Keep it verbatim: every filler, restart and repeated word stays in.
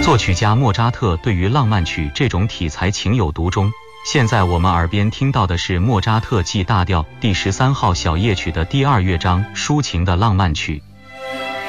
作曲家莫扎特对于浪漫曲这种题材情有独钟。现在我们耳边听到的是莫扎特 G 大调第十三号小夜曲的第二乐章抒情的浪漫曲。